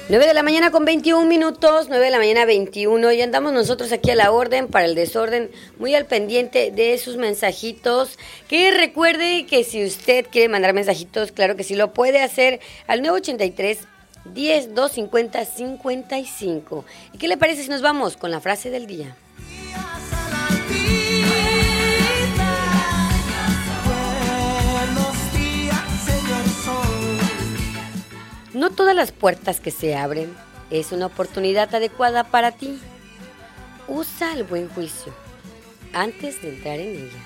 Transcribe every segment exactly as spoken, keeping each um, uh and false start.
nueve de la mañana con veintiún minutos, nueve de la mañana veintiuno, y andamos nosotros aquí a la orden para el desorden, muy al pendiente de sus mensajitos. Que recuerde que si usted quiere mandar mensajitos, claro que sí lo puede hacer al nueve ochenta y tres, diez, doscientos cincuenta, cincuenta y cinco. ¿Y qué le parece si nos vamos con la frase del día? No todas las puertas que se abren es una oportunidad adecuada para ti. Usa el buen juicio antes de entrar en ella.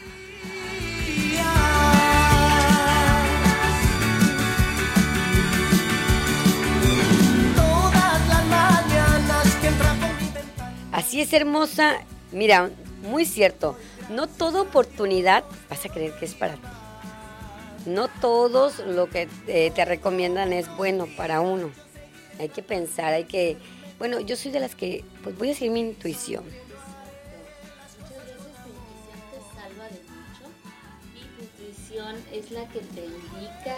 Así es, hermosa. Mira, muy cierto. No toda oportunidad vas a creer que es para ti. No todos lo que eh, te recomiendan es bueno para uno. Hay que pensar, hay que... Bueno, yo soy de las que, pues voy a seguir mi intuición. Muchas veces tu intuición te salva de mucho y tu intuición es la que te indica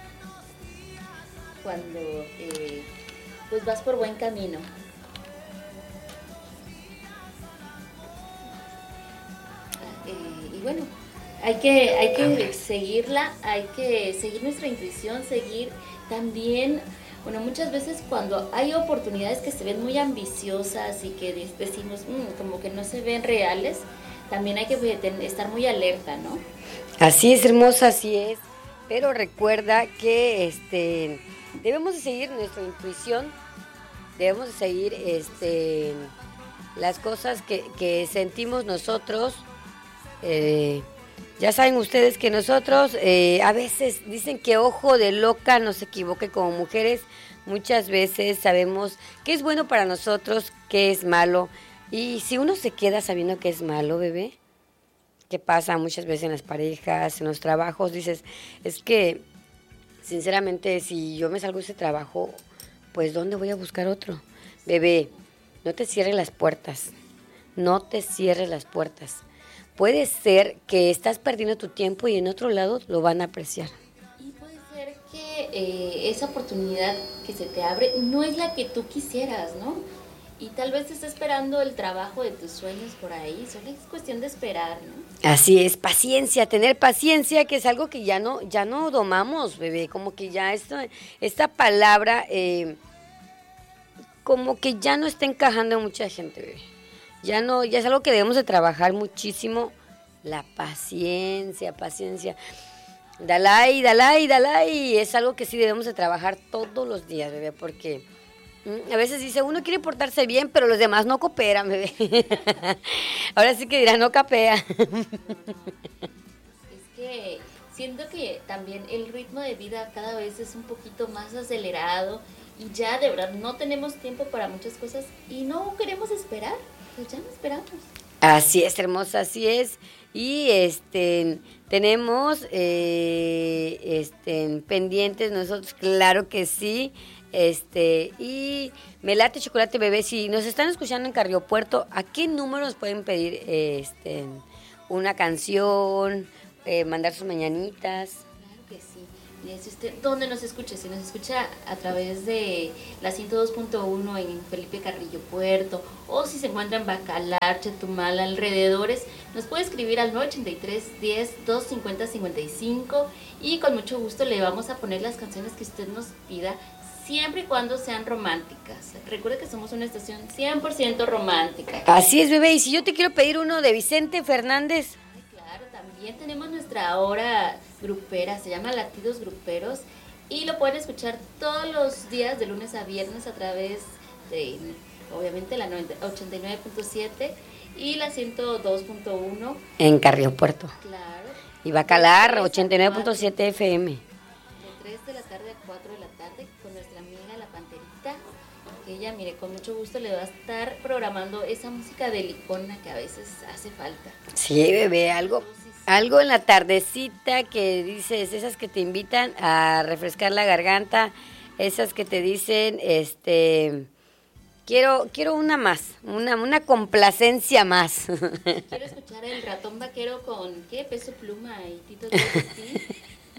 cuando eh, pues vas por buen camino. Eh, y bueno... Hay que, hay que seguirla, hay que seguir nuestra intuición, seguir también, bueno, muchas veces cuando hay oportunidades que se ven muy ambiciosas y que decimos, mmm, como que no se ven reales, también hay que estar muy alerta, ¿no? Así es, hermosa, así es, pero recuerda que este, debemos de seguir nuestra intuición, debemos de seguir este, las cosas que, que sentimos nosotros. eh, Ya saben ustedes que nosotros eh, a veces dicen que ojo de loca no se equivoque como mujeres. Muchas veces sabemos qué es bueno para nosotros, qué es malo. Y si uno se queda sabiendo que es malo, bebé, ¿qué pasa muchas veces en las parejas, en los trabajos? Dices, es que sinceramente si yo me salgo de ese trabajo, pues ¿dónde voy a buscar otro? Bebé, no te cierres las puertas, no te cierres las puertas. Puede ser que estás perdiendo tu tiempo y en otro lado lo van a apreciar. Y puede ser que eh, esa oportunidad que se te abre no es la que tú quisieras, ¿no? Y tal vez te está esperando el trabajo de tus sueños por ahí, solo es cuestión de esperar, ¿no? Así es, paciencia, tener paciencia, que es algo que ya no, ya no domamos, bebé, como que ya esta, esta palabra, eh, como que ya no está encajando en mucha gente, bebé. Ya no, ya es algo que debemos de trabajar muchísimo, la paciencia, paciencia. Dalai, dalai, dalai, es algo que sí debemos de trabajar todos los días, bebé, porque mm, a veces dice, uno quiere portarse bien, pero los demás no cooperan, bebé. Ahora sí que dirán, no capea. Es que siento que también el ritmo de vida cada vez es un poquito más acelerado y ya de verdad no tenemos tiempo para muchas cosas y no queremos esperar. Pues ya no esperamos. Así es, hermosa, así es. Y este tenemos eh, este pendientes nosotros, claro que sí. Este, y me late chocolate, bebé. Si nos están escuchando en Carrillo Puerto, ¿a qué número nos pueden pedir este una canción, eh, mandar sus mañanitas? Claro que sí. Si usted, ¿dónde nos escucha? Si nos escucha a través de la ciento dos punto uno en Felipe Carrillo Puerto, o si se encuentra en Bacalar, Chetumal, alrededores, nos puede escribir al nueve ochenta y tres, diez, doscientos cincuenta, cincuenta y cinco y con mucho gusto le vamos a poner las canciones que usted nos pida, siempre y cuando sean románticas. Recuerde que somos una estación cien por ciento romántica. Así es, bebé. Y si yo te quiero pedir uno de Vicente Fernández. Ay, claro, también tenemos nuestra hora grupera, se llama Latidos Gruperos y lo pueden escuchar todos los días de lunes a viernes a través de, obviamente, la ochenta y nueve punto siete y la ciento dos punto uno en Carrillo Puerto. Claro. Y Bacalar, ochenta y nueve punto siete F M. De tres de la tarde a cuatro de la tarde con nuestra amiga La Panterita, que ella, mire, con mucho gusto le va a estar programando esa música de licona que a veces hace falta. Sí, bebé, algo... Algo en la tardecita que dices, esas que te invitan a refrescar la garganta, esas que te dicen, este, quiero quiero una más, una una complacencia más. Quiero escuchar el Ratón Vaquero con, ¿qué? Peso Pluma y Tito Titi.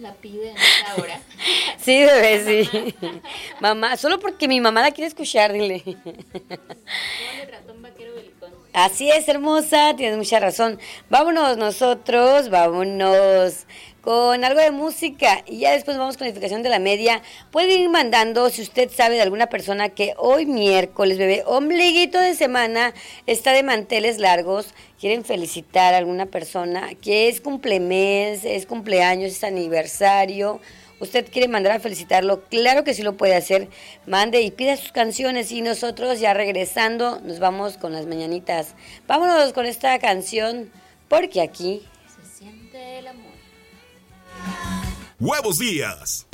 La pide en esta hora. Sí, bebé, sí. Mamá, solo porque mi mamá la quiere escuchar, dile. Ponle ratón vaquero belicón. Así es, hermosa, tienes mucha razón. Vámonos nosotros, vámonos con algo de música y ya después vamos con la edificación de la media. Pueden ir mandando si usted sabe de alguna persona que hoy miércoles, bebé, ombliguito de semana, está de manteles largos. Quieren felicitar a alguna persona que es cumplemes, es cumpleaños, es aniversario. Usted quiere mandar a felicitarlo, claro que sí lo puede hacer. Mande y pida sus canciones y nosotros ya regresando nos vamos con las mañanitas. Vámonos con esta canción porque aquí se siente el amor. Huevos Días.